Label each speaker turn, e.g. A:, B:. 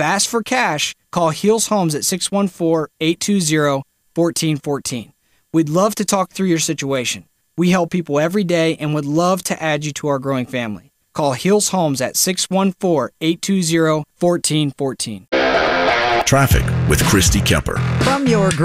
A: fast for cash, call Heels Homes at 614-820-1414. We'd love to talk through your situation. We help people every day and would love to add you to our growing family. Call Heels Homes at 614-820-1414.
B: Traffic with Christy Kemper.
C: From your